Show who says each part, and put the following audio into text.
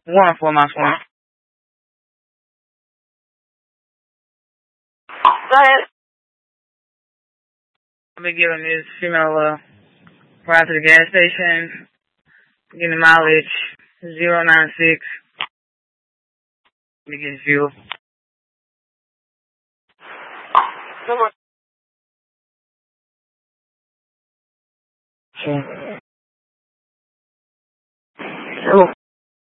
Speaker 1: One for my phone. Go ahead. I've been giving this female ride to the gas station, getting the mileage 096. To get fuel. Come on. Sure.